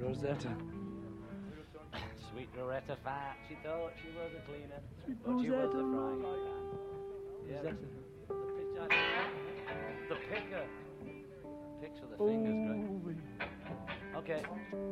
Rosetta. Sweet Loretta Fat. She thought she was a cleaner, Sweet but she was Rosetta. the frying pan. Yeah, Rosetta. the picker. Picks with the fingers, great. Okay.